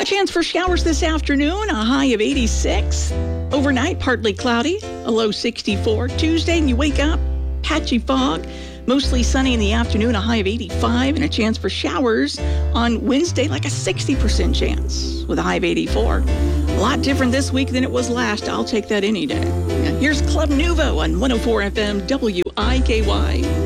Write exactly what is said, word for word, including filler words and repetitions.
A chance for showers this afternoon, a high of eighty-six. Overnight, partly cloudy, a low sixty-four. Tuesday, and you wake up, patchy fog. Mostly sunny in the afternoon, a high of eighty-five, and a chance for showers on Wednesday, like a sixty percent chance with a high of eighty-four. A lot different this week than it was last. I'll take that any day. Here's Club Nouveau on one oh four F M W I K Y.